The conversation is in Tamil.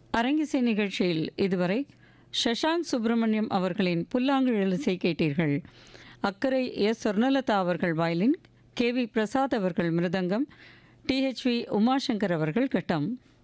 அரங்கிசை நிகழ்ச்சியில் இதுவரை சஷாந்த் சுப்பிரமணியம் அவர்களின் புல்லாங்குழல் இசை கேட்டீர்கள். அக்கரை எஸ் சொர்ணலதா அவர்கள் வயலின், KV பிரசாத் அவர்கள் மிருதங்கம், THV உமாசங்கர் அவர்கள் கட்டம்.